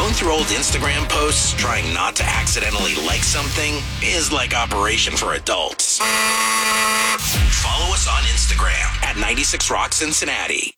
Going through old Instagram posts, trying not to accidentally like something, is like Operation for Adults. Follow us on Instagram at 96 Rock Cincinnati.